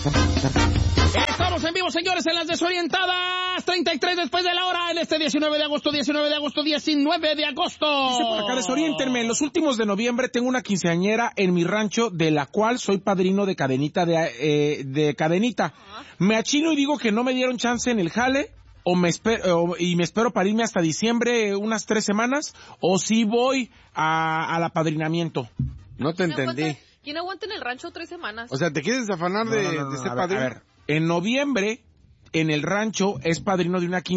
Estamos en vivo, señores, en las desorientadas. 33 después de la hora, en este 19 de agosto. Dice por acá, desoriéntenme. En los últimos de noviembre tengo una quinceañera en mi rancho, de la cual soy padrino de cadenita. Me achino y digo que no me dieron chance en el jale, me espero para irme hasta diciembre, unas 3 semanas, o si voy al apadrinamiento. No te entendí. ¿Quién aguanta en el rancho 3 semanas? O sea, ¿te quieres afanar de ser padrino? A ver, en noviembre, en el rancho, es padrino de una